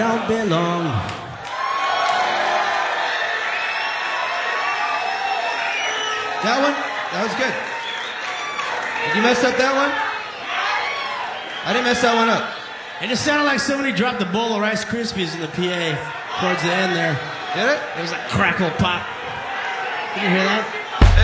don't belong. That one? That was good. Did you mess up that one? I didn't mess that one up. It just sounded like somebody dropped a bowl of Rice Krispies in the PA towards the end there. Did it? It was like crackle pop. Did you hear that?